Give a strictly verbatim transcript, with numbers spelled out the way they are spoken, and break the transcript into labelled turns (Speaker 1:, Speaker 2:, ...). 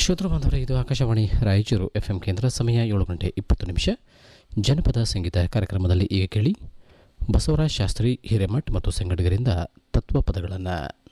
Speaker 1: ಶ್ರೋತೃ ಬಾಂಧವರೇ, ಇದು ಆಕಾಶವಾಣಿ ರಾಯಚೂರು ಎಫ್ ಎಂ ಕೇಂದ್ರ. ಸಮಯ ಏಳು ಗಂಟೆ ಇಪ್ಪತ್ತು ನಿಮಿಷ. ಜನಪದ ಸಂಗೀತ ಕಾರ್ಯಕ್ರಮದಲ್ಲಿ ಈಗ ಕೇಳಿ ಬಸವರಾಜ ಶಾಸ್ತ್ರಿ ಹಿರೇಮಠ್ ಮತ್ತು ಸಂಗಡಿಗರಿಂದ ತತ್ವ ಪದಗಳನ್ನು.